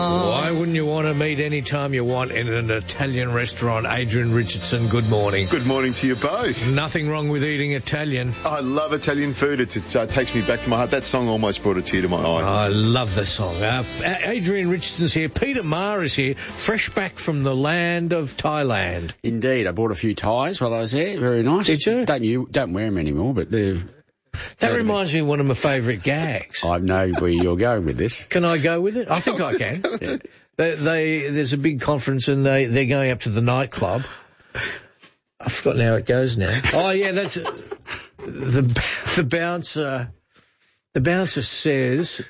Why wouldn't you want to meet any time you want in an Italian restaurant? Adrian Richardson, good morning. Good morning to you both. Nothing wrong with eating Italian. I love Italian food. It takes me back to my heart. That song almost brought a tear to my eye. I love the song. Adrian Richardson's here. Peter Ma is here, fresh back from the land of Thailand. Indeed. I bought a few ties while I was there. Very nice. Did you? Don't wear them anymore, but they're... That reminds me of one of my favourite gags. I know where you're going with this. Can I go with it? I think I can. Yeah. There's a big conference and they're going up to the nightclub. I've forgotten how it goes now. Oh, yeah, that's the bouncer. The bouncer says...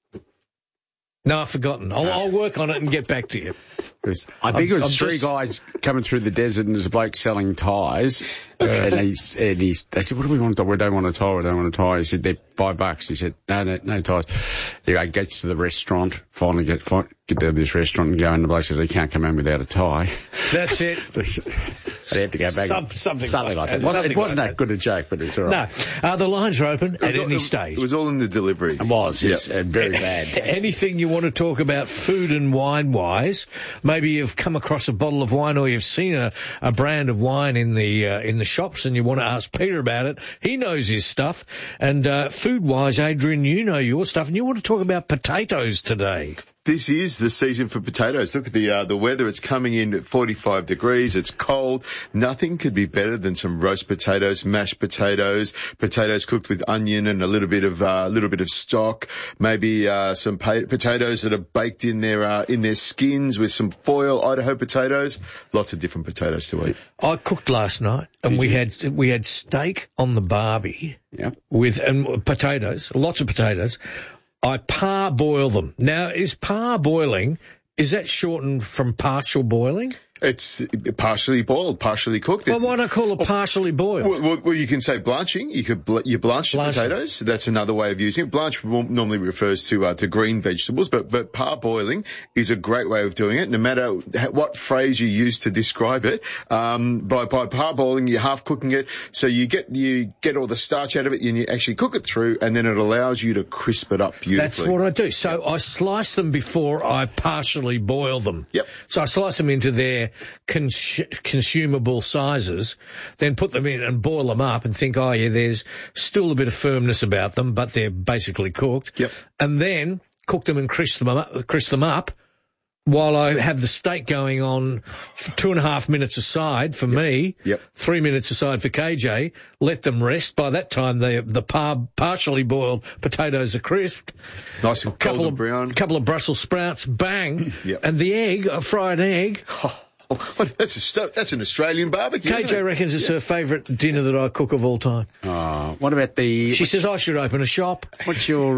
No, I've forgotten. I'll work on it and get back to you. I think it was three guys coming through the desert and there's a bloke selling ties. And they said, what do we want? We don't want a tie. We don't want a tie. He said, they're $5. He said, no ties. He gets to the restaurant, finally get down to this restaurant and go, and the bloke says, he can't come in without a tie. That's it. They had to go back. Something like that. It wasn't that good a joke, but it's all right. No. The lines are open at any stage. It was all in the delivery. It was, yes. Very bad. Anything you want to talk about food and wine-wise, maybe you've come across a bottle of wine or you've seen a brand of wine in the shops and you want to ask Peter about it. He knows his stuff. And food-wise, Adrian, you know your stuff. And you want to talk about potatoes today. This is the season for potatoes. Look at the weather. It's coming in at 45 degrees. It's cold. Nothing could be better than some roast potatoes, mashed potatoes, potatoes cooked with onion and a little bit of stock. Maybe some potatoes that are baked in their skins with some foil. Idaho potatoes. Lots of different potatoes to eat. I cooked last night and we had steak on the barbie. Yeah. With potatoes, lots of potatoes. I parboil them. Now, is parboiling, is that shortened from partial boiling? It's partially boiled, partially cooked. Well, why not call it partially boiled? Well, you can say blanching. You blanch the potatoes. That's another way of using it. Blanch normally refers to green vegetables, but parboiling is a great way of doing it. No matter what phrase you use to describe it, by parboiling, you're half cooking it, so you get all the starch out of it, and you actually cook it through, and then it allows you to crisp it up beautifully. That's what I do. So I slice them before I partially boil them. Yep. So I slice them into their consumable sizes, then put them in and boil them up and think, there's still a bit of firmness about them, but they're basically cooked. Yep. And then cook them and crisp them up while I have the steak going on for 2.5 minutes aside for me, 3 minutes aside for KJ, let them rest. By that time, the partially boiled potatoes are crisped. Nice and golden brown. A couple of Brussels sprouts, bang, Yep. and the egg, a fried egg. That's an Australian barbecue. KJ reckons it's her favourite dinner that I cook of all time. What about She says I should open a shop. What's your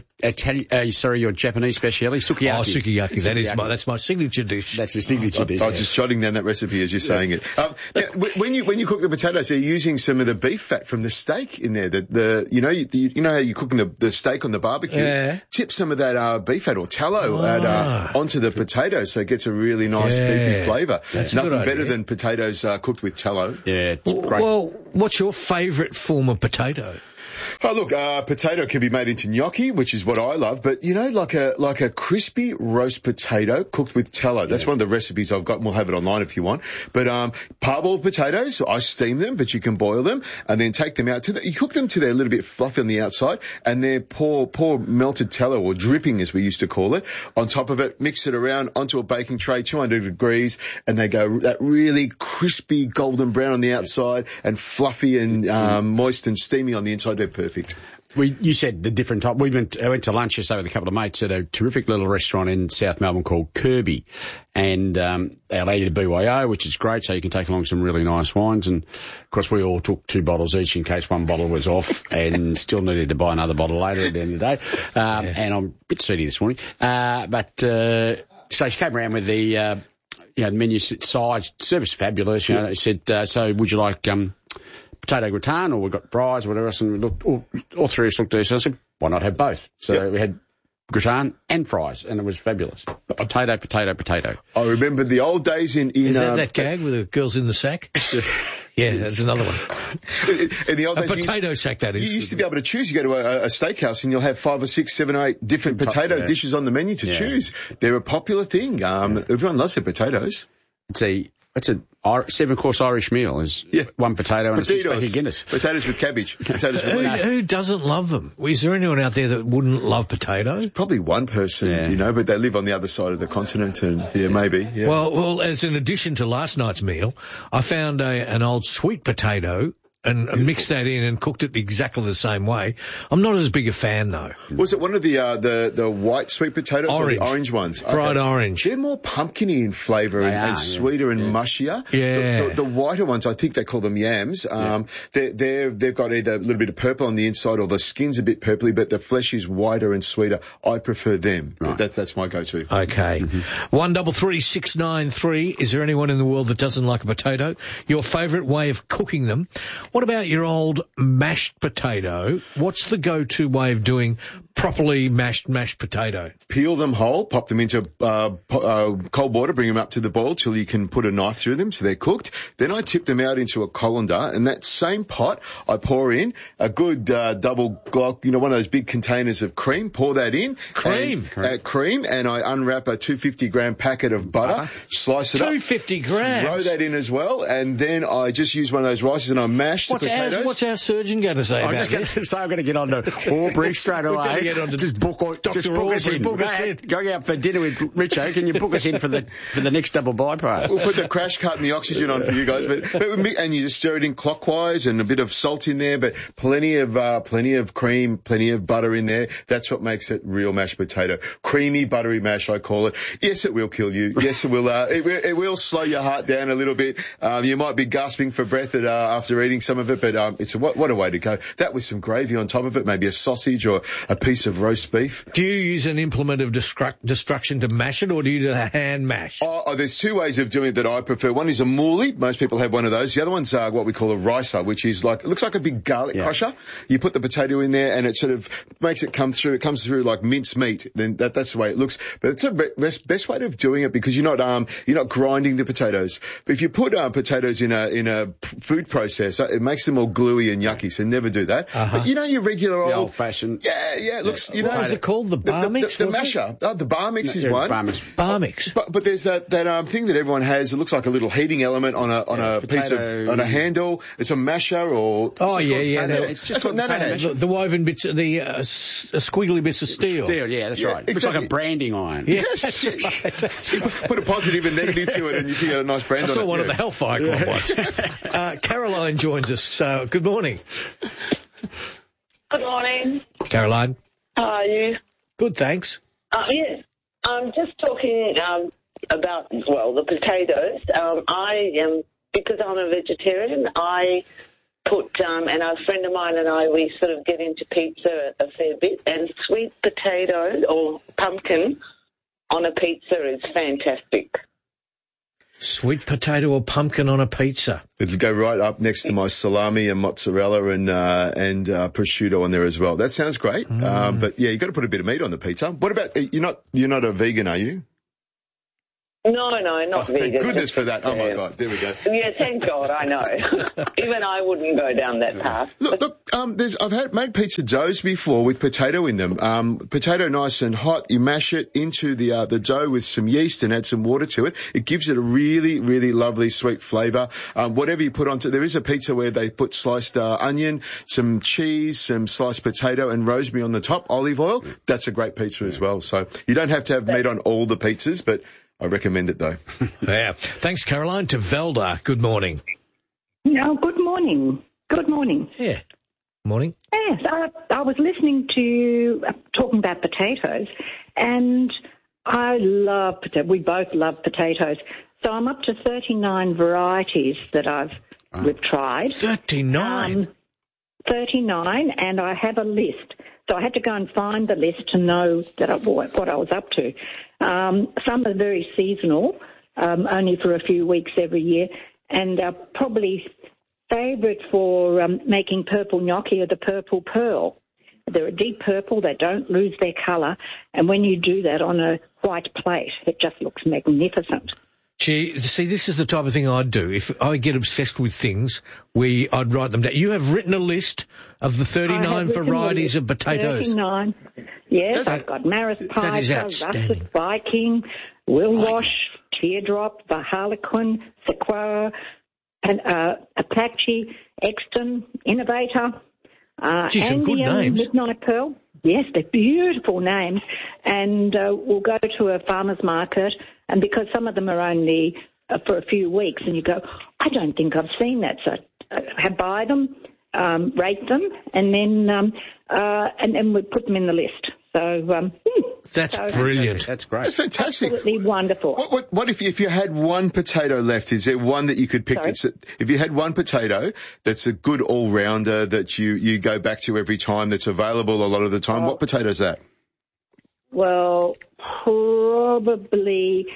your Japanese speciality? Sukiyaki. Oh, sukiyaki. That's my signature dish. That's your signature dish. I was just jotting down that recipe as you're saying it. When you cook the potatoes, are you using some of the beef fat from the steak in there? You know how you're cooking the steak on the barbecue? Yeah. Tip some of that beef fat or tallow onto the potatoes so it gets a really nice beefy flavour. That's nothing better than potatoes cooked with tallow. Yeah, it's great. Well, what's your favourite form of potato? Oh, look, potato can be made into gnocchi, which is what I love, but, like a crispy roast potato cooked with tallow. That's one of the recipes I've got, and we'll have it online if you want. But parboiled potatoes, I steam them, but you can boil them, and then take them out. You cook them till they're a little bit fluffy on the outside, and then pour melted tallow, or dripping as we used to call it, on top of it, mix it around onto a baking tray, 200 degrees, and they go that really crispy golden brown on the outside, and fluffy and moist and steamy on the inside. They're perfect. You said the different type. I went to lunch yesterday with a couple of mates at a terrific little restaurant in South Melbourne called Kirby. And they allow you to BYO, which is great, so you can take along some really nice wines. And, of course, we all took 2 bottles each in case one bottle was off and still needed to buy another bottle later at the end of the day. And I'm a bit seedy this morning. So she came around with the menu side. Service fabulous. Said, so would you like potato gratin, or we've got fries or whatever else, and we looked, all three of us looked at each other and said, why not have both? So we had gratin and fries, and it was fabulous. Potato. I remember the old days in Is that gag with the girls in the sack? Yeah, that's another one. In the old A days, potato sack, that is. you used to be able to choose. You go to a steakhouse and you'll have 5 or 6, 7 or 8 different potato dishes on the menu to choose. They're a popular thing. Everyone loves their potatoes. It's a 7-course Irish meal. Is one potato and a 6-pack of Guinness. Potatoes with cabbage. Potatoes with leek. Who doesn't love them? Is there anyone out there that wouldn't love potatoes? Probably one person, you know, but they live on the other side of the continent and, maybe. Yeah. Well, as an addition to last night's meal, I found an old sweet potato and mixed that in and cooked it exactly the same way. I'm not as big a fan, though. Was it one of the white sweet potatoes or the orange ones? Bright orange. They're more pumpkiny in flavour and sweeter and mushier. Yeah. The whiter ones, I think they call them yams. They've got either a little bit of purple on the inside or the skin's a bit purpley, but the flesh is whiter and sweeter. I prefer them. Right. That's my go-to. Okay. 133693. Is there anyone in the world that doesn't like a potato? Your favourite way of cooking them? What about your old mashed potato? What's the go-to way of doing properly mashed potato? Peel them whole, pop them into cold water, bring them up to the boil till you can put a knife through them so they're cooked. Then I tip them out into a colander, and that same pot I pour in a good double Glock, one of those big containers of cream. Pour that in. Cream, and I unwrap a 250-gram packet of butter, slice it 250 grams. Throw that in as well, and then I just use one of those rices and I mash the potatoes. What's our surgeon going to say about this? I'm going to get on to Aubrey straight away. Just book us in. Going out for dinner with Richo, can you book us in for the next double bypass? We'll put the crash cut and the oxygen on for you guys, and you just stir it in clockwise and a bit of salt in there, but plenty of cream, plenty of butter in there. That's what makes it real mashed potato. Creamy, buttery mash, I call it. Yes, it will kill you. Yes, it will. It will slow your heart down a little bit. You might be gasping for breath after eating some of it, but what a way to go. That with some gravy on top of it, maybe a sausage or a piece of roast beef. Do you use an implement of destruction to mash it, or do you do a hand mash? There's 2 ways of doing it that I prefer. One is a moolie. Most people have one of those. The other one's what we call a ricer, which is it looks like a big garlic crusher. You put the potato in there and it sort of makes it come through. It comes through like mince meat. Then that's the way it looks. But it's the best way of doing it because you're not grinding the potatoes. But if you put potatoes in a food processor, it makes them all gluey and yucky. So never do that. But your regular old fashioned. Yeah, it looks. What is it called? The bar mix? The masher. The bar mix is one. Bar mix. But there's that thing that everyone has. It looks like a little heating element on a piece of on a handle. It's a masher or. It's just what Nana has. The woven bits, the squiggly bits of steel. Yeah, that's right. Exactly. Looks like a branding iron. Yes. Put a positive and negative to it, and you can get a nice brand on it. I saw one at the Hellfire Club once. Caroline joins us. Good morning. Good morning. Caroline. How are you? Good, thanks. Yes. I'm just talking about, the potatoes. Because I'm a vegetarian, I put, and a friend of mine and I, we sort of get into pizza a fair bit, and sweet potato or pumpkin on a pizza is fantastic. Sweet potato or pumpkin on a pizza. It'll go right up next to my salami and mozzarella and prosciutto on there as well. That sounds great. But yeah, you got to put a bit of meat on the pizza. What about you're not a vegan, are you? No, not vegan. Thank goodness for that. Oh, my God. There we go. Yeah, thank God, I know. Even I wouldn't go down that path. Look, I've made pizza doughs before with potato in them. Potato nice and hot. You mash it into the dough with some yeast and add some water to it. It gives it a really, really lovely sweet flavour. Whatever you put onto, there is a pizza where they put sliced onion, some cheese, some sliced potato and rosemary on the top, olive oil. That's a great pizza as well. So you don't have to have meat on all the pizzas, but I recommend it, though. Yeah. Thanks, Caroline. To Velda, good morning. No, good morning. Good morning. Yeah. Morning. Yes, I was listening to you talking about potatoes, and I love potatoes. We both love potatoes. So I'm up to 39 varieties that we've tried. 39? 39, and I have a list. So I had to go and find the list to know what I was up to. Some are very seasonal, only for a few weeks every year, and probably favourite for making purple gnocchi are the purple pearl. They're a deep purple, they don't lose their colour, and when you do that on a white plate, it just looks magnificent. Gee, see, this is the type of thing I'd do. If I get obsessed with things, I'd write them down. You have written a list of the 39 varieties of potatoes. 39. Yes, I've got Maris that is Piper, outstanding. Russet Viking, Willwash, Teardrop, the Harlequin, Sequoia, and Apache, Exton, Innovator, Gee, some good Andean, names. Midnight Pearl. Yes, they're beautiful names. And we'll go to a farmer's market, and because some of them are only for a few weeks, and you go, I don't think I've seen that. So buy them, rate them, and then we put them in the list. So That's brilliant. That's great. That's fantastic. absolutely wonderful. What if you had one potato left? Is there one that you could pick? Sorry? If you had one potato that's a good all-rounder that you go back to every time, that's available a lot of the time, what potato is that? Well, probably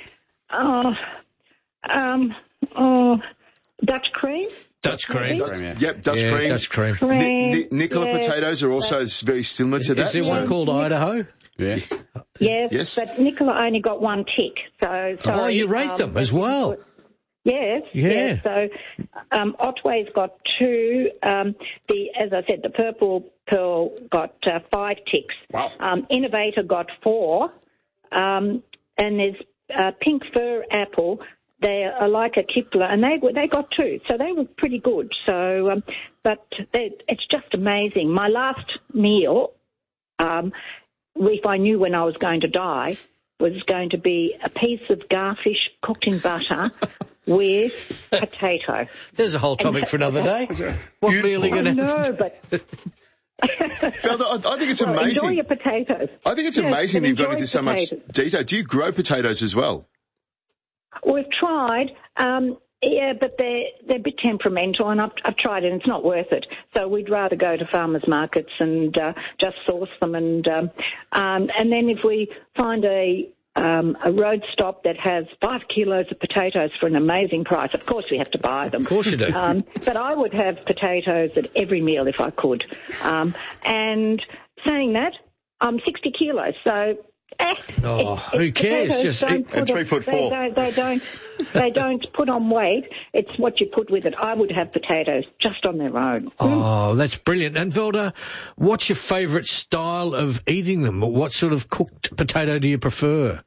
Dutch cream. Dutch cream. Yep, Dutch Yeah, cream. Dutch cream. Nicola potatoes are also very similar to that. Is there one called Idaho? Yeah. Yes, but Nicola only got one tick. So sorry, Oh, you rate them as well. Yes. Yeah. Yes. So Otway's got 2. As I said, the purple pearl got 5 ticks. Wow. Innovator got 4. And there's pink fir apple. They are like a Kipler, and they got 2, so they were pretty good. So, but it's just amazing. My last meal, if I knew when I was going to die, was going to be a piece of garfish cooked in butter with potato. There's a whole topic for another day. What meal are you I going to... know, but... Felda, I think it's Well, amazing. enjoy your potatoes. I think it's Yes, amazing that you've got enjoy into so much potatoes. detail. Do you grow potatoes as well? We've tried, but they're a bit temperamental, and I've tried it, and it's not worth it. So we'd rather go to farmers markets and just source them, and then if we find a road stop that has 5 kilos of potatoes for an amazing price, of course we have to buy them. Of course you do. But I would have potatoes at every meal if I could. And saying that, I'm 60 kilos, so... who cares? potatoes Just don't eat- put 3'4". They don't put on weight. It's what you put with it. I would have potatoes just on their own. Oh, that's brilliant. And Velda, what's your favourite style of eating them? What sort of cooked potato do you prefer?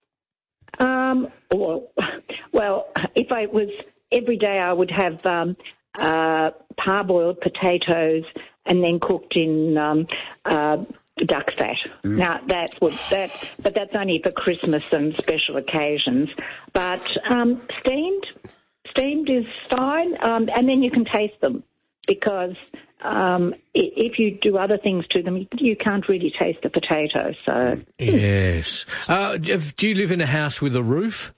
Well, if I was every day, I would have parboiled potatoes and then cooked in duck fat. Now but that's only for Christmas and special occasions. But steamed is fine, and then you can taste them because if you do other things to them, you can't really taste the potato. So Yes. Do you live in a house with a roof?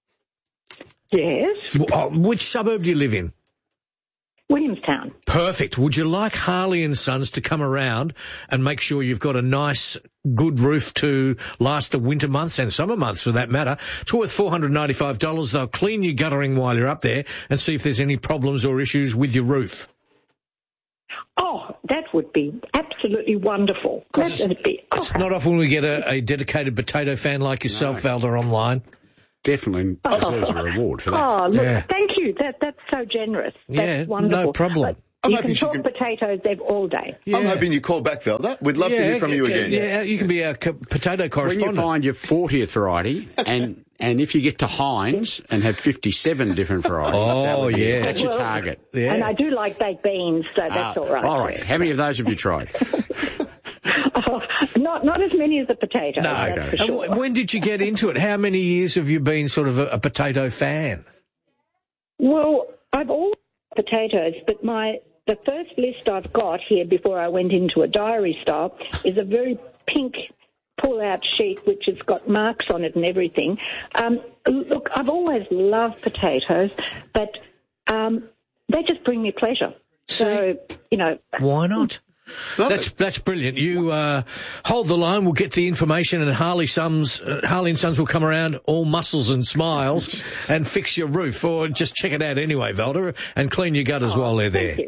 yes, Which suburb do you live in? Williamstown. Perfect. Would you like Harley and Sons to come around and make sure you've got a nice, good roof to last the winter months and summer months for that matter? It's worth $495. They'll clean your guttering while you're up there and see if there's any problems or issues with your roof. Oh, that would be absolutely wonderful. It's not often we get a dedicated potato fan like yourself, Valda, online. Definitely deserves a reward for that. Oh, look, Yeah. thank you. That's so generous. Yeah, That's wonderful. no problem. But you hoping can she talk can- potatoes there all day. Yeah. I'm hoping you call back, Velda. We'd love to hear from you again. Yeah, you can be our potato When correspondent. you find your 40th variety, and if you get to Heinz and have 57 different varieties, that's your Well, target. Yeah. And I do like baked beans, so that's all right. All right. How many of those have you tried? Oh, not as many as the potatoes. No, that's for And sure. when did you get into it? How many years have you been sort of a potato fan? Well, I've always liked potatoes, but the first list I've got here before I went into a diary style is a very pink pull-out sheet which has got marks on it and everything. Look, I've always loved potatoes, but they just bring me pleasure. So, Why not? That's brilliant. You hold the line. We'll get the information, and Harley and Sons will come around, all muscles and smiles, and fix your roof, or just check it out anyway, Velda, and clean your gutters while they're there. Thank you.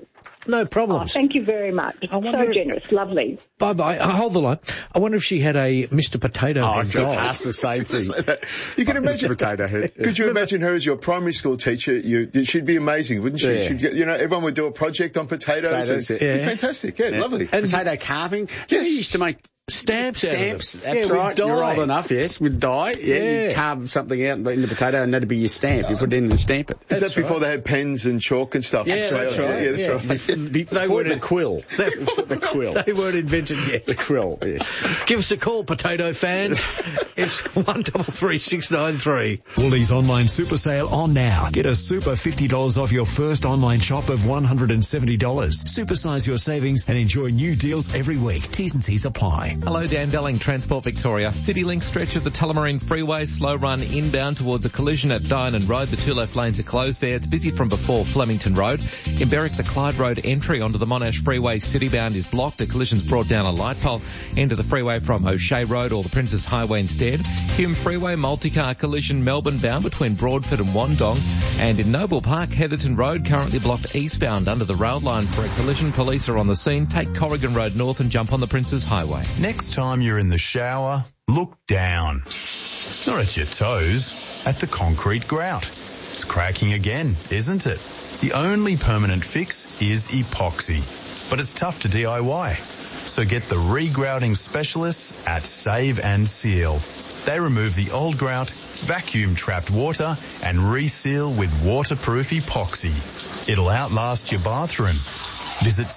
No Oh, problems. thank you very much. So generous. Lovely. Bye-bye. Hold the line. I wonder if she had a Mr. Potato I Head could dog. ask the same thing. You can imagine. Potato Head. Could you imagine her as your primary school teacher? She'd be amazing, wouldn't she? Yeah. She'd get, everyone would do a project on potatoes. Potatoes, It'd be fantastic. Yeah, lovely. And Potato carving. Yeah, you used to make stamps out of them. That's Yeah, with right. You're dye. old enough, yes, with dye. Yeah, you carve something out in the potato and that'd be your stamp. You put it in and stamp it. Is that before they had pens and chalk and stuff? Yeah, that's right. Yeah, that's right. Before the quill. The quill. They weren't invented yet. The quill, yes. Give us a call, potato fans. It's 133693. Woolies online super sale on now. Get a super $50 off your first online shop of $170. Supersize your savings and enjoy new deals every week. T's and C's apply. Hello, Dan Delling, Transport Victoria. CityLink stretch of the Tullamarine Freeway, slow run inbound towards a collision at Dinan Road. The two left lanes are closed there. It's busy from before Flemington Road. In Berwick, the Clyde Road entry onto the Monash Freeway citybound is blocked. A collision's brought down a light pole into the freeway from O'Shea Road or the Princes Highway instead. Hume Freeway, multi-car collision Melbourne bound between Broadford and Wandong. And in Noble Park, Heatherton Road currently blocked eastbound under the rail line for a collision. Police are on the scene. Take Corrigan Road north and jump on the Princes Highway. Next time you're in the shower, look down. Not at your toes, at the concrete grout. It's cracking again, isn't it? The only permanent fix is epoxy, but it's tough to DIY. So get the regrouting specialists at Save and Seal. They remove the old grout, vacuum trapped water, and reseal with waterproof epoxy. It'll outlast your bathroom. Visit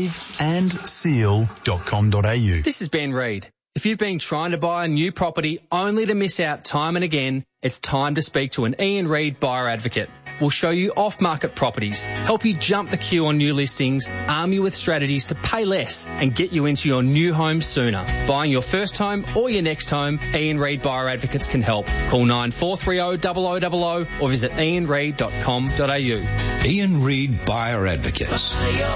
saveandseal.com.au. This is Ben Reid. If you've been trying to buy a new property only to miss out time and again, it's time to speak to an Ian Reid buyer advocate. We'll show you off-market properties, help you jump the queue on new listings, arm you with strategies to pay less and get you into your new home sooner. Buying your first home or your next home, Ian Reid Buyer Advocates can help. Call 9430 0000 or visit ianreid.com.au. Ian Reid Buyer Advocates.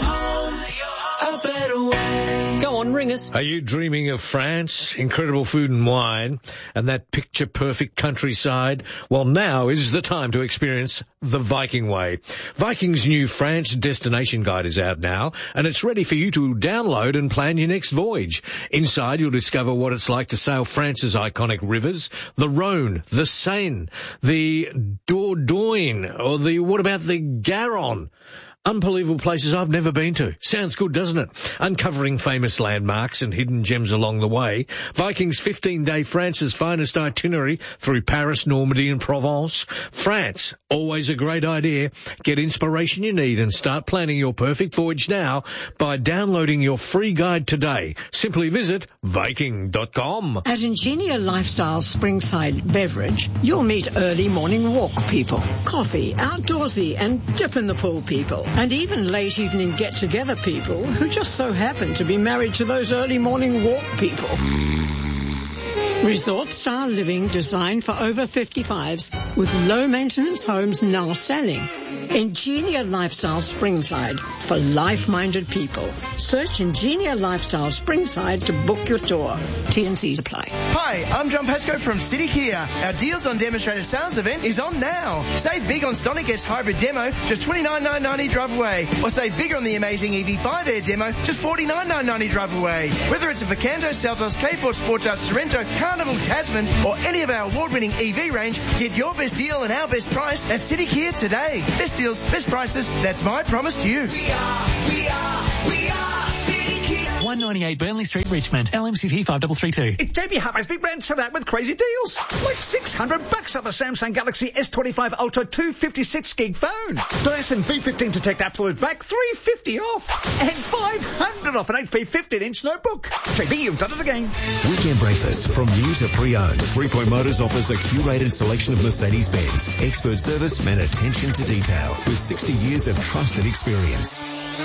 Go on, ring us. Are you dreaming of France, incredible food and wine, and that picture-perfect countryside? Well, now is the time to experience the Viking way. Viking's new France destination guide is out now, and it's ready for you to download and plan your next voyage. Inside, you'll discover what it's like to sail France's iconic rivers, the Rhone, the Seine, the Dordogne, or what about the Garonne? Unbelievable places I've never been to. Sounds good, doesn't it? Uncovering famous landmarks and hidden gems along the way. Viking's 15-day France's finest itinerary through Paris, Normandy and Provence. France, always a great idea. Get inspiration you need and start planning your perfect voyage now by downloading your free guide today. Simply visit Viking.com. At Ingenia Lifestyle Springside Beverage, you'll meet early morning walk people, coffee, outdoorsy and dip in the pool people, and even late evening get-together people who just so happen to be married to those early morning walk people. Resort-style living designed for over 55s with low-maintenance homes now selling. Ingenia Lifestyle Springside for life-minded people. Search Ingenia Lifestyle Springside to book your tour. T&Cs apply. Hi, I'm John Pascoe from City Kia. Our Deals on Demonstrator Sales event is on now. Save big on Sonic S Hybrid Demo, just $29,990 drive away. Or save bigger on the amazing EV5 Air Demo, just $49,990 drive away. Whether it's a Picanto, Seltos, K4 Sportage, Sorrento, Carnival, Tasman, or any of our award-winning EV range, get your best deal and our best price at City Kia today. Best deals, best prices, that's my promise to you. We are City Kia. 198 Burnley Street, Richmond, LMCT 5332. It's Jamie Harper's Big Brand Sellout with crazy deals. Like $600 off a Samsung Galaxy S25 Ultra 256 gig phone. Dyson V15 Detect Absolute back, $350 off. And $500 off an HP 15-inch notebook. JB, you've done it again. Weekend breakfast from new to pre-owned. 3 Point Motors offers a curated selection of Mercedes-Benz. Expert service and attention to detail with 60 years of trusted experience.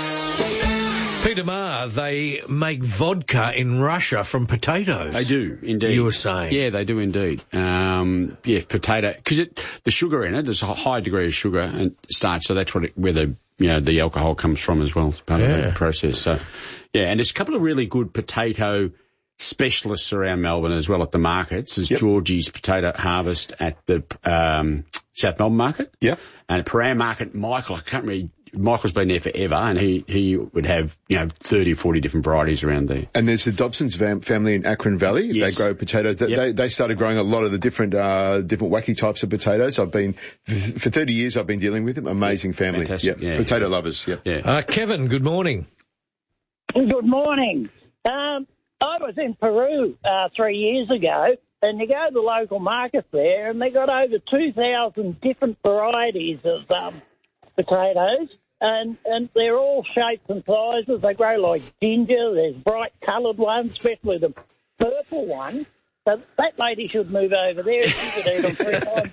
Peter Marr, they make vodka in Russia from potatoes. They do, indeed. You were saying. Yeah, they do indeed. Potato, because the sugar in it, there's a high degree of sugar and starch, so that's where the alcohol comes from as well. It's part of the process. So, yeah, and there's a couple of really good potato specialists around Melbourne as well at the markets. There's Georgie's Potato Harvest at the South Melbourne Market. Yeah. And at Paran Market, Michael, I can't remember, Michael's been there forever, and he would have 30 or 40 different varieties around there. And there's the Dobson's family in Akron Valley. Yes. They grow potatoes. They started growing a lot of the different wacky types of potatoes. I've been for 30 years. I've been dealing with them. Amazing family. Fantastic. Yep. Potato lovers. Yep. Yeah. Kevin, good morning. Good morning. I was in Peru 3 years ago, and you go to the local market there, and they got over 2,000 different varieties of potatoes, and they're all shapes and sizes. They grow like ginger. There's bright coloured ones, especially the purple one. So that lady should move over there. She could eat them 3 times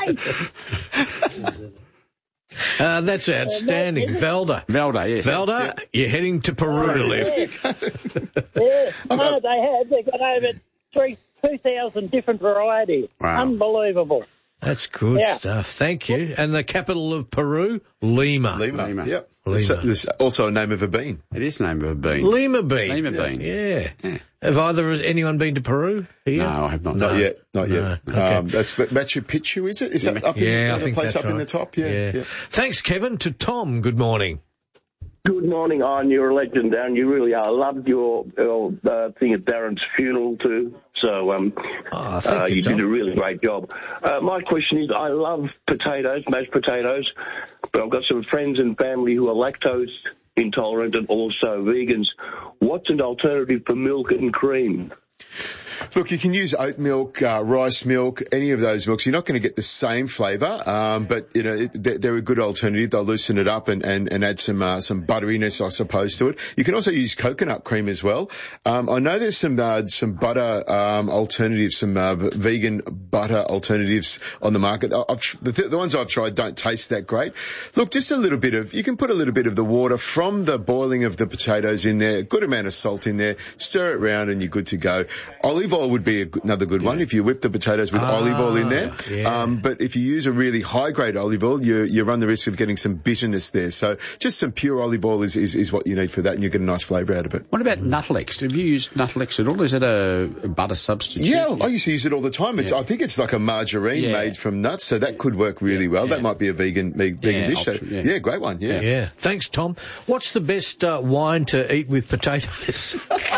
a day. That's outstanding. Velda, yes. Velda, you're heading to Peru to live. Yeah. No, they have. They've got over 2,000 different varieties. Wow. Unbelievable. That's good stuff. Thank you. And the capital of Peru, Lima. Lima. Yep. Lima. There's also a name of a bean. It is the name of a bean. Lima bean. Lima bean. Yeah. Have anyone been to Peru here? No, I have not. Not yet. Not yet. Okay. That's Machu Picchu, is it? Is that up I in the think place that's up in the right. top? Yeah. Thanks, Kevin. To Tom, good morning. Good morning, Ian. You're a legend, Darren. You really are. I loved your thing at Darren's funeral too. So thank you, you Tom. did a really great job. My question is, I love potatoes, mashed potatoes, but I've got some friends and family who are lactose intolerant and also vegans. What's an alternative for milk and cream? Look, you can use oat milk, rice milk, any of those milks. You're not going to get the same flavour, but they're a good alternative. They'll loosen it up and add some butteriness, I suppose, to it. You can also use coconut cream as well. I know there's some butter alternatives, some vegan butter alternatives on the market. The ones I've tried don't taste that great. Look, just you can put a little bit of the water from the boiling of the potatoes in there, a good amount of salt in there, stir it around, and you're good to go. Olive oil would be another good one if you whip the potatoes with olive oil in there. Yeah. But if you use a really high-grade olive oil, you run the risk of getting some bitterness there. So just some pure olive oil is what you need for that, and you get a nice flavour out of it. What about Nuttelex? Have you used Nuttelex at all? Is it a butter substitute? Yeah, I used to use it all the time. I think it's like a margarine made from nuts, so that could work really well. That might be a vegan dish. Option, so, great one. Yeah. Thanks, Tom. What's the best wine to eat with potatoes?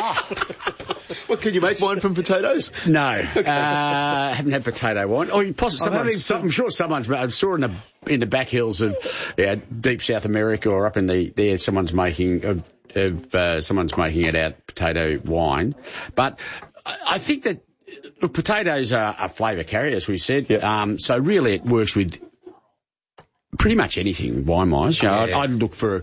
What, can you make wine from potatoes? No, I haven't had potato wine. Or possibly I'm sure someone's. I'm sure in the back hills of deep South America or up in there, someone's making it out potato wine. But I think that potatoes are flavour carriers, as we said. Yep. So really, it works with pretty much anything wine-wise. I'd look for,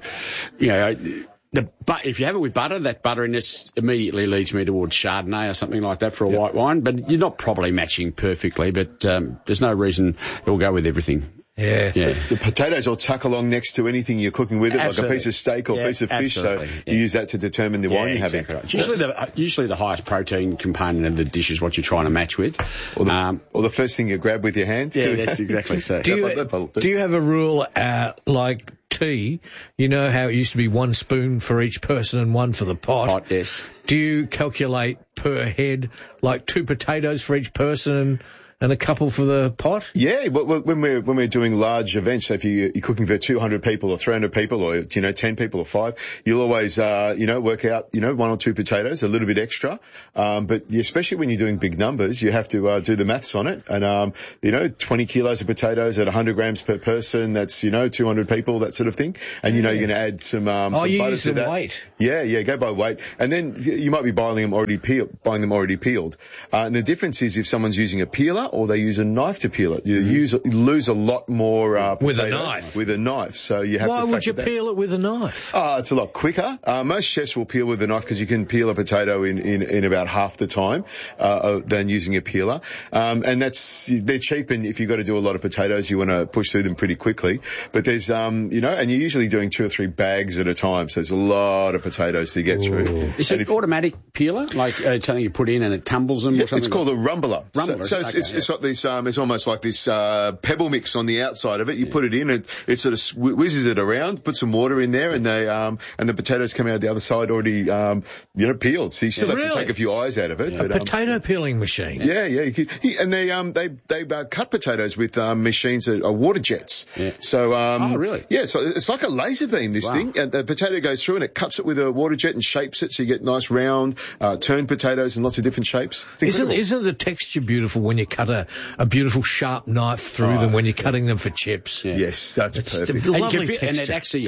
if you have it with butter, that butteriness immediately leads me towards Chardonnay or something like that for a white wine. But you're not probably matching perfectly, but there's no reason it'll go with everything. Yeah. The potatoes will tuck along next to anything you're cooking with it, like a piece of steak or a piece of fish. So you use that to determine the wine you're having. Right. Usually the highest protein component of the dish is what you're trying to match with. Or the first thing you grab with your hands. Yeah, that's exactly so. Do you have a rule like tea? You know how it used to be 1 spoon for each person and 1 for the pot? Yes. Do you calculate per head, like 2 potatoes for each person and a couple for the pot? Yeah, when we're doing large events, so if you're cooking for 200 people or 300 people or 10 people or 5, you'll always work out 1 or 2 potatoes, a little bit extra. But especially when you're doing big numbers, you have to do the maths on it. And 20 kilos of potatoes at 100 grams per person, that's 200 people, that sort of thing. And you're going to add some butter to that. Weight. Yeah, go by weight. And then you might be buying them already peeled. And the difference is if someone's using a peeler or they use a knife to peel it. You lose a lot more with a knife. With a knife, so you have to. Why would you peel it with a knife? It's a lot quicker. Most chefs will peel with a knife because you can peel a potato in about half the time than using a peeler. And they're cheap, and if you've got to do a lot of potatoes, you want to push through them pretty quickly. But there's and you're usually doing 2 or 3 bags at a time, so there's a lot of potatoes to get through. Is it an automatic peeler, like something you put in and it tumbles them? Or something? It's called a rumbler. Rumbler. So it's it's got this, it's almost like this pebble mix on the outside of it. You put it in, and it sort of whizzes it around. Put some water in there, and the potatoes come out the other side already, peeled. So you still have to take a few eyes out of it. A potato peeling machine. Yeah. And they cut potatoes with machines that are water jets. Yeah. So really? Yeah. So it's like a laser beam. This thing, and the potato goes through, and it cuts it with a water jet and shapes it, so you get nice round turned potatoes in lots of different shapes. Isn't the texture beautiful when you cut a beautiful sharp knife through them when you're cutting them for chips? Yeah. Yes, that's perfect. Lovely texture. And it actually,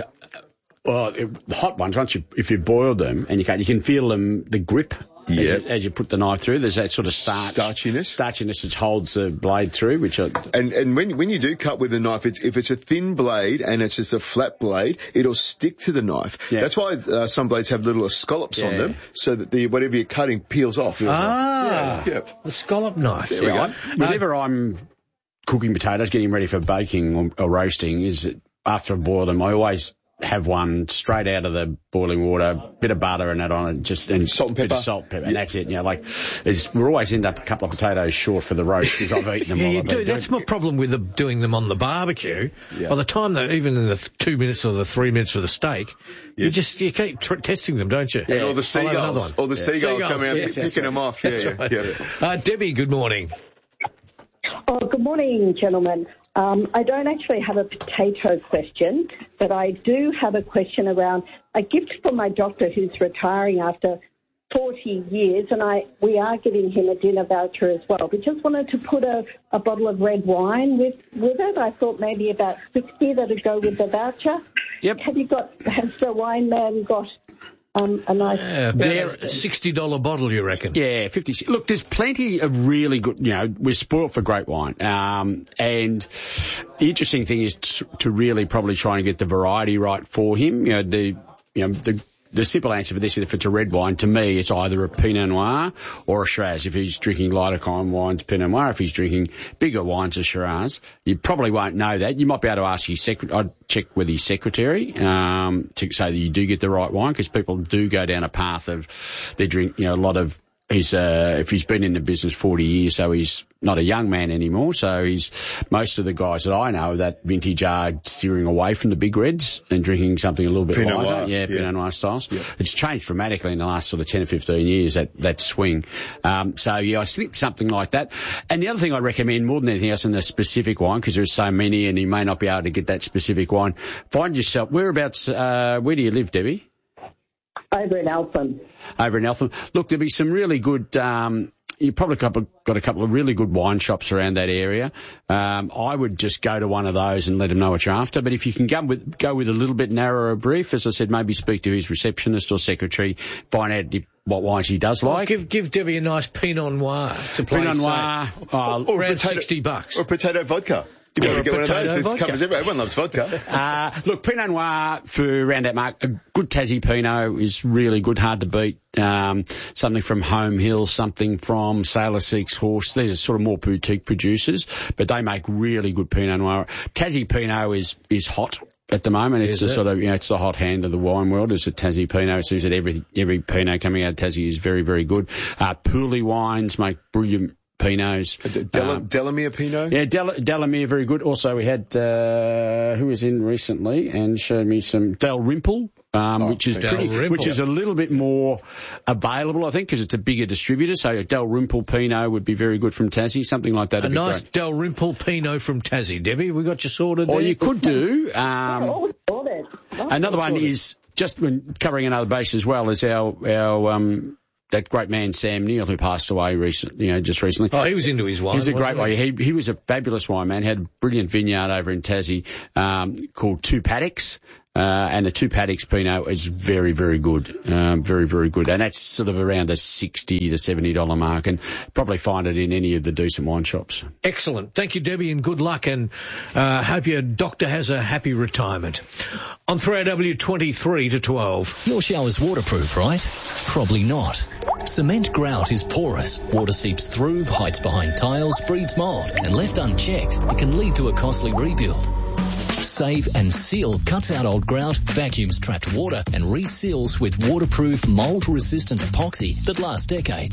the hot ones, if you boil them and you can feel them, the grip. Yeah. As you put the knife through, there's that sort of starchiness that holds the blade through, and when you do cut with a knife, if it's a thin blade and it's just a flat blade, it'll stick to the knife. Yeah. That's why some blades have little scallops on them, so that whatever you're cutting peels off. The scallop knife. There we go. Whenever I'm cooking potatoes, getting ready for baking or roasting, is that after I boil them, I always have one straight out of the boiling water, bit of butter and that on it, and salt and pepper. And that's it. We always end up a couple of potatoes short for the roast because I've eaten them all. You do. That's my problem with doing them on the barbecue. Yeah. By the time even in the 2 minutes or the 3 minutes for the steak, you keep testing them, don't you? Yeah. And all the seagulls come out picking them off. Yeah. Debbie, good morning. Oh, good morning, gentlemen. I don't actually have a potato question, but I do have a question around a gift for my doctor who's retiring after 40 years, and we are giving him a dinner voucher as well. We just wanted to put a bottle of red wine with it. I thought maybe about 60 that would go with the voucher. Yep. Has the wine man got a nice... about a $60 bottle, you reckon? Yeah, 50. Look, there's plenty of really good, we're spoilt for great wine. And the interesting thing is to really probably try and get the variety right for him. The simple answer for this is if it's a red wine, to me, it's either a Pinot Noir or a Shiraz. If he's drinking lighter kind wines, Pinot Noir. If he's drinking bigger wines, a Shiraz. You probably won't know that. You might be able to ask his secretary. I'd check with his secretary to say that you do get the right wine, because people do go down a path of they drink, a lot of. If he's been in the business 40 years, so he's not a young man anymore. So most of the guys that I know that vintage are steering away from the big reds and drinking something a little bit Pinot lighter. Noir. Pinot Noir styles. Yeah. It's changed dramatically in the last sort of 10 or 15 years, that swing. I think something like that. And the other thing I recommend more than anything else in the specific wine, because there's so many and you may not be able to get that specific wine, find yourself, whereabouts, where do you live, Debbie? Over in Eltham. Over in Eltham. Look, there'll be some really good, you probably got a couple of really good wine shops around that area. I would just go to one of those and let them know what you're after. But if you can go with a little bit narrower brief, as I said, maybe speak to his receptionist or secretary, find out what wines he does like. Give Debbie a nice Pinot Noir to play. Pinot Noir. Or around $60. Or potato vodka. You want to get one of those? It covers everyone loves vodka. Look, Pinot Noir for around that mark. A good Tassie Pinot is really good, hard to beat. Something from Home Hill, something from Sailor Seek's Horse. These are sort of more boutique producers, but they make really good Pinot Noir. Tassie Pinot is hot at the moment. It's sort of, it's the hot hand of the wine world. It's a Tassie Pinot. It seems that every Pinot coming out of Tassie is very, very good. Pooley wines make brilliant Pinots. Delamere Pinot? Yeah, Delamere, very good. Also, we had, who was in recently and showed me some Dalrymple, which is a little bit more available, I think, because it's a bigger distributor. So a Dalrymple Pinot would be very good from Tassie, something like that. A nice Dalrymple Pinot from Tassie, Debbie. We got you sorted there. Or you could do, another one is, just when covering another base as well, is our that great man Sam Neill, who passed away just recently. Oh, he was into his wine. He's a great wine. He was a fabulous wine man. Had a brilliant vineyard over in Tassie called Two Paddocks. And the Two Paddocks Pinot is very, very good. Very, very good. And that's sort of around the $60 to $70 mark, and probably find it in any of the decent wine shops. Excellent. Thank you, Debbie, and good luck, and hope your doctor has a happy retirement. On 3AW 23 to 12. Your shower's waterproof, right? Probably not. Cement grout is porous. Water seeps through, hides behind tiles, breeds mold, and left unchecked, it can lead to a costly rebuild. Save and Seal cuts out old grout, vacuums trapped water, and reseals with waterproof, mold-resistant epoxy that lasts decades.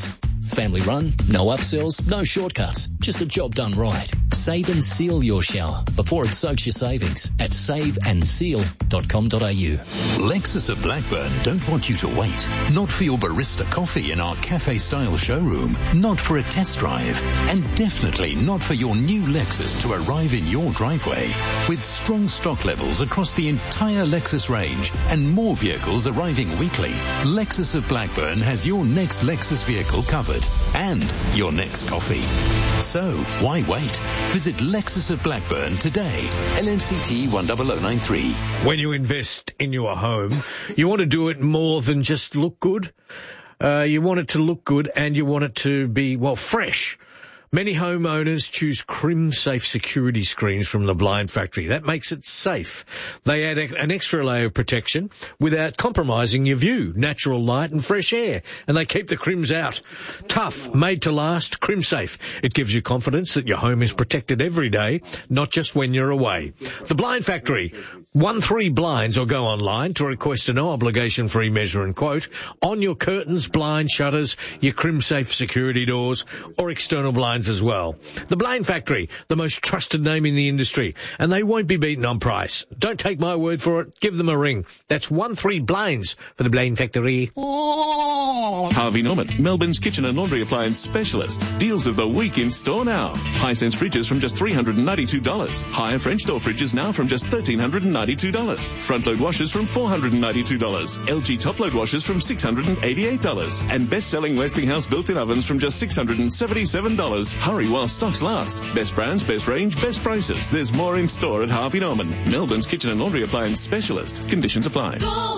Family run, no upsells, no shortcuts, just a job done right. Save and seal your shower before it soaks your savings at saveandseal.com.au. Lexus of Blackburn don't want you to wait. Not for your barista coffee in our cafe-style showroom. Not for a test drive. And definitely not for your new Lexus to arrive in your driveway. With strong stock levels across the entire Lexus range and more vehicles arriving weekly, Lexus of Blackburn has your next Lexus vehicle covered and your next coffee. So, why wait? Visit Lexus of Blackburn today. LMCT 10093. When you invest in your home, you want to do it more than just look good. You want it to look good and you want it to be, well, fresh. Many homeowners choose CrimSafe security screens from the Blind Factory. That makes it safe. They add an extra layer of protection without compromising your view, natural light and fresh air. And they keep the crims out. Tough, made to last, CrimSafe. It gives you confidence that your home is protected every day, not just when you're away. The Blind Factory. 13 Blinds, or go online to request a no-obligation free measure and quote on your curtains, blinds, shutters, your CrimSafe security doors, or external blinds as well. The Blind Factory, the most trusted name in the industry, and they won't be beaten on price. Don't take my word for it. Give them a ring. That's 13 Blinds for the Blind Factory. Harvey Norman, Melbourne's kitchen and laundry appliance specialist. Deals of the week in store now. Hisense fridges from just $392. Higher French door fridges now from just $1,392. Front load washers from $492. LG top load washers from $688. And best-selling Westinghouse built-in ovens from just $677. Hurry while stocks last. Best brands, best range, best prices. There's more in store at Harvey Norman, Melbourne's kitchen and laundry appliance specialist. Conditions apply.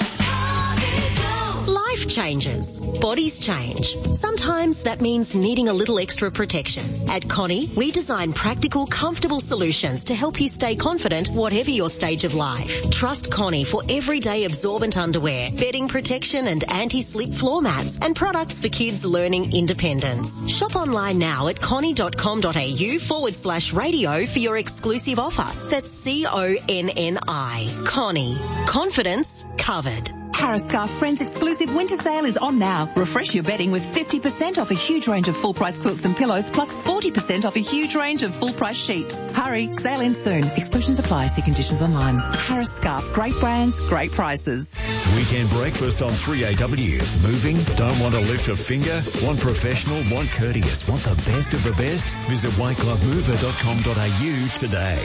Life changes. Bodies change. Sometimes that means needing a little extra protection. At Connie, we design practical, comfortable solutions to help you stay confident whatever your stage of life. Trust Connie for everyday absorbent underwear, bedding protection and anti-slip floor mats, and products for kids learning independence. Shop online now at connie.com.au/radio for your exclusive offer. That's CONNI. Connie. Confidence covered. Harris Scarf Friends exclusive winter sale is on now. Refresh your bedding with 50% off a huge range of full-price quilts and pillows, plus 40% off a huge range of full-price sheets. Hurry, sale ends soon. Exclusions apply. See conditions online. Harris Scarf. Great brands, great prices. Weekend breakfast on 3AW. Moving? Don't want to lift a finger? Want professional? Want courteous? Want the best of the best? Visit whiteclubmover.com.au today.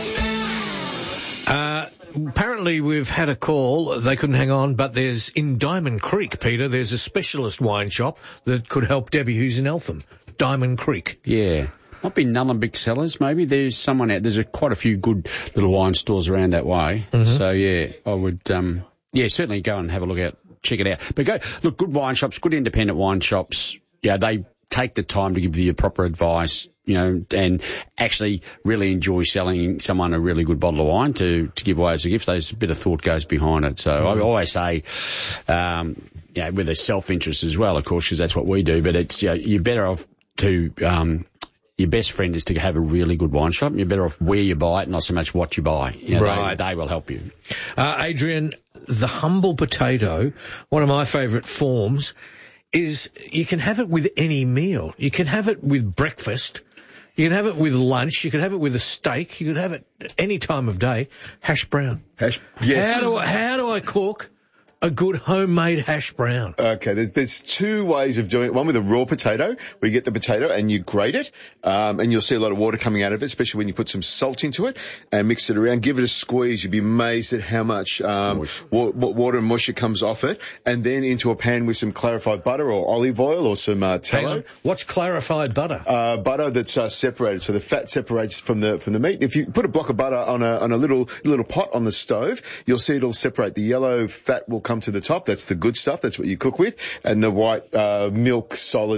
Apparently we've had a call. They couldn't hang on, but there's in Diamond Creek, Peter, there's a specialist wine shop that could help Debbie who's in Eltham. Diamond Creek. Yeah. Might be Nullum Big Sellers, maybe. There's someone out. There's quite a few good little wine stores around that way. Mm-hmm. So, yeah, I would, certainly go and have a look out, check it out. But look, good wine shops, good independent wine shops, yeah, they take the time to give you proper advice, and actually really enjoy selling someone a really good bottle of wine to give away as a gift. There's a bit of thought goes behind it. So I always say, with a self-interest as well, of course, because that's what we do, but it's, you're better off to, your best friend is to have a really good wine shop. You're better off where you buy it, not so much what you buy. Right. They will help you. Adrian, the humble potato, one of my favourite forms, is you can have it with any meal. You can have it with breakfast. You can have it with lunch. You can have it with a steak. You can have it any time of day. Hash brown. Yeah. How do I cook a good homemade hash brown? Okay, there's two ways of doing it. One with a raw potato, where you get the potato and you grate it, and you'll see a lot of water coming out of it, especially when you put some salt into it and mix it around. Give it a squeeze. You'll be amazed at how much water and moisture comes off it. And then into a pan with some clarified butter or olive oil or some tallow. What's clarified butter? Butter that's separated, so the fat separates from the meat. If you put a block of butter on a little pot on the stove, you'll see it'll separate. The yellow fat will come to the top. That's the good stuff. That's what you cook with. And the white milk solid